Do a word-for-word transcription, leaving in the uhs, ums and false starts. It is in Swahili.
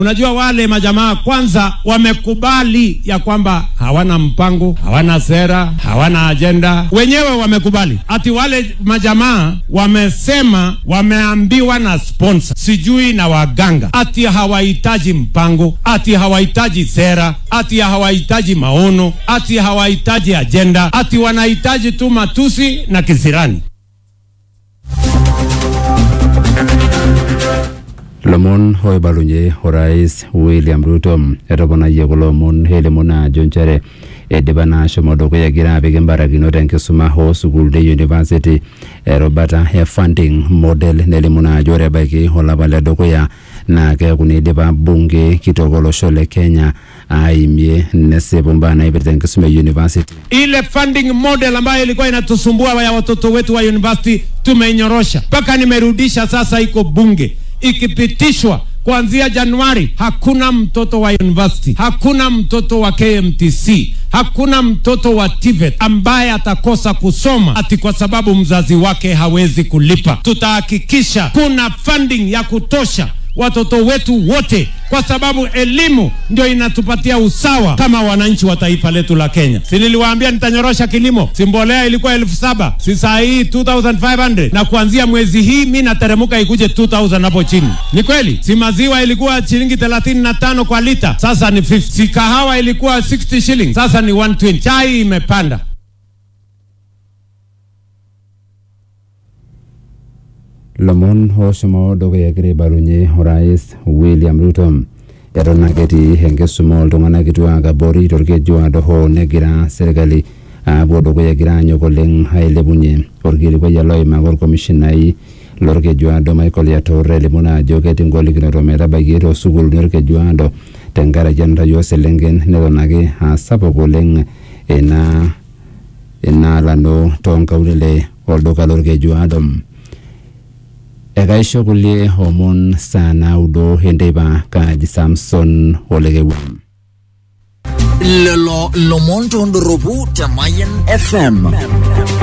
Unajua wale majamaa kwanza wamekubali ya kwamba hawana mpango, hawana sera, hawana agenda. Wenyewe wamekubali. Ati wale majamaa wamesema wameambiwa na sponsor, sijui na waganga, ati hawahitaji mpango, ati hawahitaji sera, ati hawahitaji maono, ati hawahitaji agenda, ati wanahitaji tu matusi na kisirani. Lomon hoy balunye Rais William Ruto erobona yegolomon hele mona jonchare edebana shomodo ya gira begembara gino denke suma ho school de university erobata ya funding model nele mona jore baki hola bale doko ya na ke kuni deba bunge kitogolo shole Kenya aimie nese bombana ibetenke suma university. Ile funding model ambayo ilikuwa inatusumbua ya watoto wetu wa university tumeinyorosha mpaka nimerudisha sasa iko bunge. Ikipitishwa kuanzia Januari, hakuna mtoto wa university, hakuna mtoto wa K M T C, hakuna mtoto wa T V E T ambaye atakosa kusoma ati kwa sababu mzazi wake hawezi kulipa. Tutahakikisha kuna funding ya kutosha watoto wetu wote, kwa sababu elimu ndio inatupatia usawa kama wananchi wa taifa letu la Kenya. Si niliwaambia nitanyorosha kilimo? Simbolea ilikuwa elfu saba, si saa hii two thousand five hundred, na kuanzia mwezi hii mimi nateremuka ikuje two thousand hapo chini. Ni kweli? Si maziwa ilikuwa shilingi thelathini na tano kwa lita, sasa ni fifty. Si kahawa ilikuwa sixty shillings, sasa ni one hundred twenty. Chai imepanda. Lomon hoshmo dogo yagre balunye Rais William Ruto erona geti henge sumo dongana kitwa gabori torke jwa doho negira serikali abo dogo yagira nyogoleng haile bunye orgiri ko yaloy magor commissionai lorke jwa do Michael ya torre le mona jogeti ngoli kino romera bagiro sugul norke jwa do tengara janda yo selengen nelonage ha sapo goleng ena ena lano tonka ulele oldoka lorke jwa dom Egaisho kulie homon sana udo hendeba kaji Samson olegewa. Lelo Lomonto ndorobu Tamayan F M.